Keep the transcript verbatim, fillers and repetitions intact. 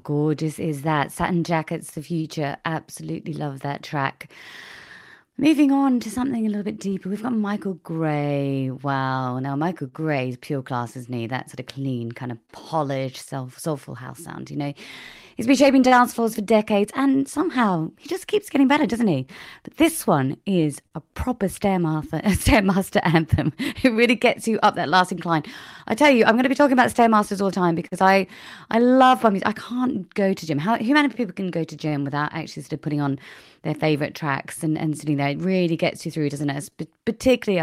gorgeous is that? Satin Jacket's the future. Absolutely love that track. Moving on to something a little bit deeper, we've got Michael Gray. Wow. Now, Michael Gray is pure class, isn't he? That sort of clean, kind of polished, self, soulful house sound, you know? He's been shaping dance floors for decades, and somehow he just keeps getting better, doesn't he? But this one is a proper Stairmaster, Stairmaster anthem. It really gets you up that last incline. I tell you, I'm going to be talking about Stairmasters all the time because I, I love my music. I can't go to gym. How, how many people can go to gym without actually sort of putting on their favorite tracks and, and sitting there? It really gets you through, doesn't it? Particularly